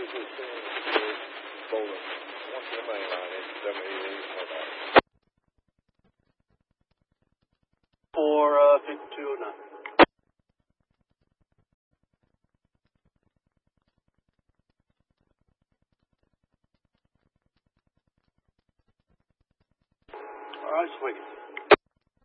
Bowler. Once in the main line, it's 78 for 5209. All right, swing it.